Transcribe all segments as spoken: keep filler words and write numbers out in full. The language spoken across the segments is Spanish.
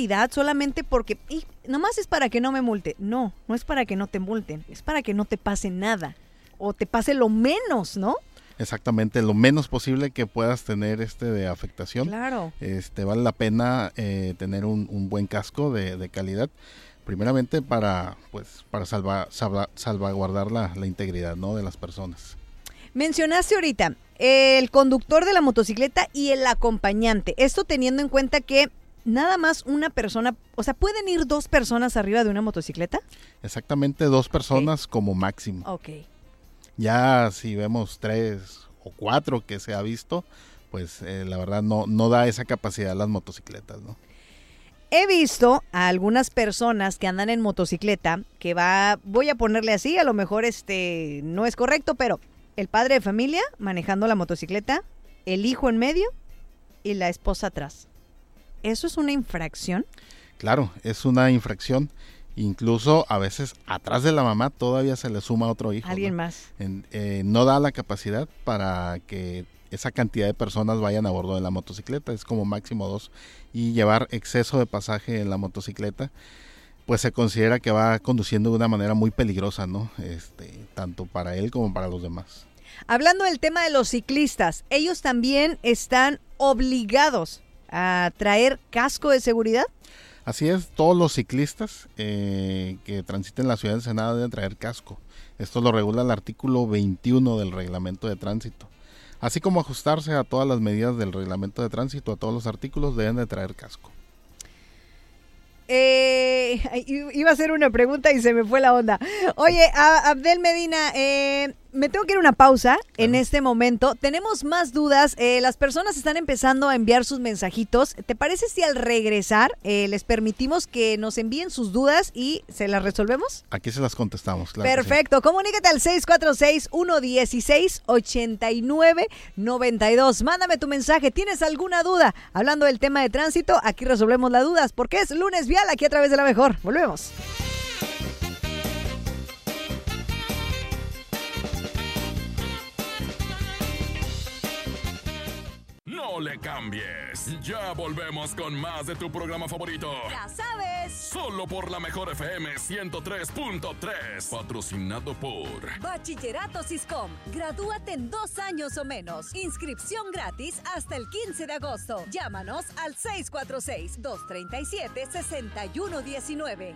severidad solamente porque, y nomás es para que no me multe. No, no es para que no te multen, es para que no te pase nada o te pase lo menos, ¿no? Exactamente, lo menos posible que puedas tener este de afectación. Claro. Este, vale la pena eh, tener un, un buen casco de, de calidad, primeramente para, pues, para salva, salva, salvaguardar la, la integridad, ¿no?, de las personas. Mencionaste ahorita el conductor de la motocicleta y el acompañante. Esto teniendo en cuenta que nada más una persona, o sea, ¿pueden ir dos personas arriba de una motocicleta? Exactamente, dos personas okay. como máximo. Ok. Ya si vemos tres o cuatro que se ha visto, pues eh, la verdad no, no da esa capacidad a las motocicletas, ¿no? He visto a algunas personas que andan en motocicleta, que va, voy a ponerle así, a lo mejor este no es correcto, pero el padre de familia manejando la motocicleta, el hijo en medio y la esposa atrás. ¿Eso es una infracción? Claro, es una infracción. Incluso a veces atrás de la mamá todavía se le suma otro hijo. Alguien ¿no? más. En, eh, no da la capacidad para que esa cantidad de personas vayan a bordo de la motocicleta, es como máximo dos. Y llevar exceso de pasaje en la motocicleta, pues se considera que va conduciendo de una manera muy peligrosa, ¿no? Este, tanto para él como para los demás. Hablando del tema de los ciclistas, ¿ellos también están obligados a traer casco de seguridad? Así es, todos los ciclistas eh, que transiten la ciudad de Ensenada deben traer casco. Esto lo regula el artículo veintiuno del reglamento de tránsito. Así como ajustarse a todas las medidas del reglamento de tránsito, a todos los artículos deben de traer casco. Eh, iba a hacer una pregunta y se me fue la onda. Oye, a, Abdel Medina, eh, me tengo que ir a una pausa en este momento. Tenemos más dudas. Eh, las personas están empezando a enviar sus mensajitos. ¿Te parece si al regresar eh, les permitimos que nos envíen sus dudas y se las resolvemos? Aquí se las contestamos, claro. Perfecto. Sí. Comunícate al seis cuatro seis, uno uno seis, ocho nueve nueve dos. Mándame tu mensaje. ¿Tienes alguna duda? Hablando del tema de tránsito, aquí resolvemos las dudas porque es lunes vial aquí a través de La Mejor. Volvemos. No le cambies. Ya volvemos con más de tu programa favorito. Ya sabes. Solo por La Mejor F M ciento tres punto tres. Patrocinado por Bachillerato Siscom. Gradúate en dos años o menos. Inscripción gratis hasta el quince de agosto. Llámanos al seis cuatro seis, dos tres siete, seis uno uno nueve.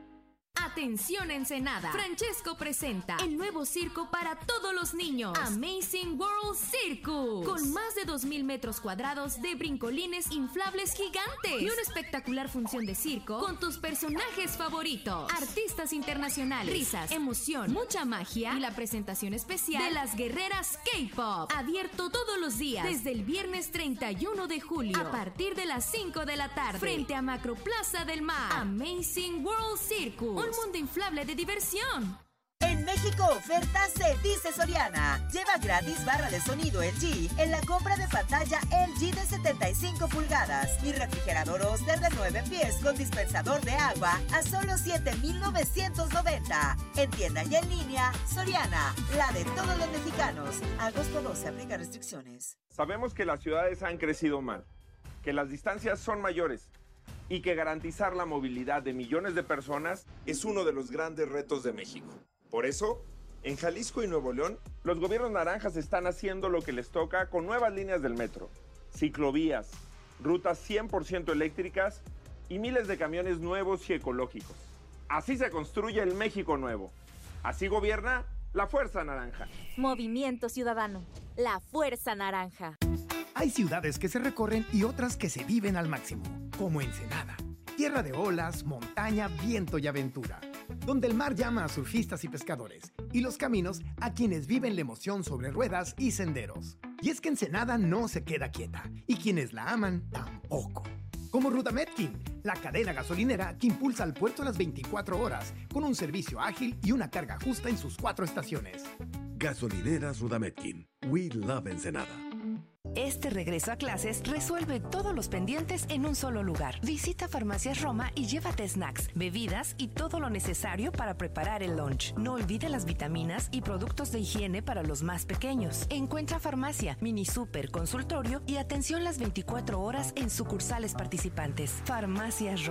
Atención Ensenada, Francesco presenta el nuevo circo para todos los niños, Amazing World Circus, con más de dos mil metros cuadrados de brincolines inflables gigantes y una espectacular función de circo con tus personajes favoritos, artistas internacionales, risas, emoción, mucha magia y la presentación especial de las guerreras K-Pop, abierto todos los días desde el viernes treinta y uno de julio a partir de las cinco de la tarde frente a Macroplaza del Mar. Amazing World Circus, un mundo inflable de diversión. En México, ofertas se dice Soriana. Lleva gratis barra de sonido L G en la compra de pantalla L G de setenta y cinco pulgadas y refrigerador Oster de nueve pies con dispensador de agua a solo siete mil novecientos noventa. En tienda y en línea, Soriana, la de todos los mexicanos. Agosto doce, aplica restricciones. Sabemos que las ciudades han crecido mal, que las distancias son mayores y que garantizar la movilidad de millones de personas es uno de los grandes retos de México. Por eso, en Jalisco y Nuevo León, los gobiernos naranjas están haciendo lo que les toca con nuevas líneas del metro, ciclovías, rutas cien por ciento eléctricas y miles de camiones nuevos y ecológicos. Así se construye el México nuevo. Así gobierna la Fuerza Naranja. Movimiento Ciudadano, la Fuerza Naranja. Hay ciudades que se recorren y otras que se viven al máximo, como Ensenada, tierra de olas, montaña, viento y aventura, donde el mar llama a surfistas y pescadores, y los caminos a quienes viven la emoción sobre ruedas y senderos. Y es que Ensenada no se queda quieta, y quienes la aman tampoco. Como Rudametkin, la cadena gasolinera que impulsa al puerto a las veinticuatro horas, con un servicio ágil y una carga justa en sus cuatro estaciones. Gasolineras Rudametkin. We love Ensenada. Este regreso a clases resuelve todos los pendientes en un solo lugar. Visita Farmacias Roma y llévate snacks, bebidas y todo lo necesario para preparar el lunch. No olvide las vitaminas y productos de higiene para los más pequeños. Encuentra farmacia, mini super, consultorio y atención las veinticuatro horas en sucursales participantes. Farmacias Roma.